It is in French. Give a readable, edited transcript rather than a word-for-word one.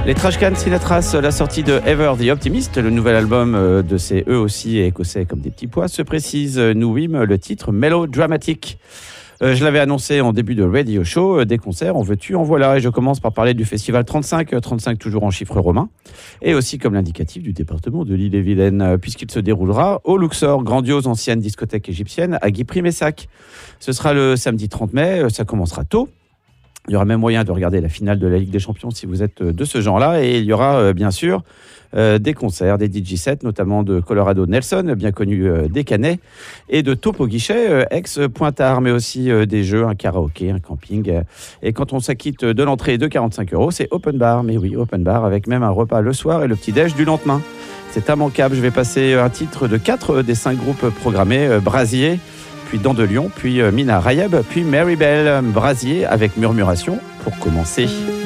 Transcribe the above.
Les Trashcan Sinatras, la sortie de Ever the Optimist, le nouvel album de ces eux aussi écossais comme des petits pois, se précise Nouim le titre Melodramatic. Je l'avais annoncé en début de Radio Show, des concerts, en veux-tu, en voilà. Et je commence par parler du festival 35 toujours en chiffres romains, et aussi comme l'indicatif du département de l'Ille-et-Vilaine, puisqu'il se déroulera au Luxor, grandiose ancienne discothèque égyptienne à Guipry-Messac. Ce sera le samedi 30 mai, ça commencera tôt. Il y aura même moyen de regarder la finale de la Ligue des Champions si vous êtes de ce genre-là. Et il y aura bien sûr des concerts, des DJ sets, notamment de Colorado Nelson, bien connu des Canets, et de Topo Guichet, ex-Pointard, mais aussi des jeux, un karaoké, un camping. Et quand on s'acquitte de l'entrée de 45 €, c'est open bar. Mais oui, open bar, avec même un repas le soir et le petit-déj du lendemain. C'est immanquable. Je vais passer un titre de 4 des 5 groupes programmés. Brasier, puis Dents de Lion, puis Mina Rayeb, puis Mary Bell. Brasier avec Murmuration pour commencer.